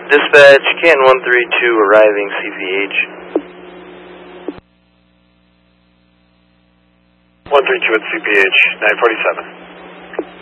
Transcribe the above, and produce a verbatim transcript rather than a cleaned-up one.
Dispatch, Canton one three two arriving C V H. one three two at C P H, nine forty-seven.